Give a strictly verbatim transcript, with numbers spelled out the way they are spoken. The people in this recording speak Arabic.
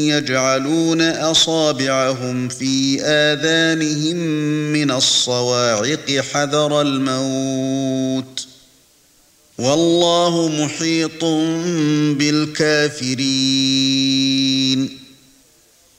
يجعلون أصابعهم في آذانهم من الصواعق حذر الموت والله محيط بالكافرين